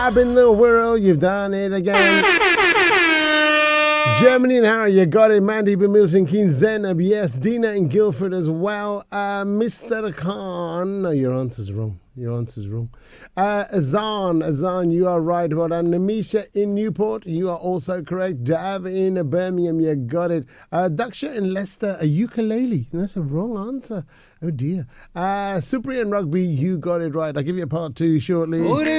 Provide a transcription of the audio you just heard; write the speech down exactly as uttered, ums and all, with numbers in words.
Up in the world, you've done it again. Germany and Harry, you got it. Mandy, Milton Keynes, Zainab, yes. Dina and Guildford as well. Uh, Mister Khan, no, your answer's wrong. Your answer's wrong. Uh, Azan, Azan, you are right about that. Namisha in Newport, you are also correct. Dav in Birmingham, you got it. Uh, Daksha in Leicester, a ukulele. That's a wrong answer. Oh dear. Uh, Supri in Rugby, you got it right. I'll give you a part two shortly.